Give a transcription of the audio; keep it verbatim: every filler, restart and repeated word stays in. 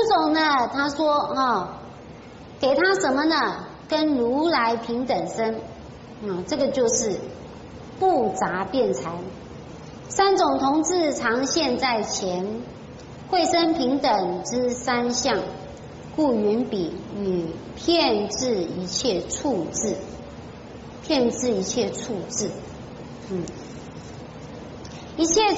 种呢，他说哈、哦，给他什么呢？跟如来平等身，啊，这个就是不杂辩才。三种同志常现在前，慧生平等之三相，故云彼与骗治一切处置，骗治一切处置，嗯，一切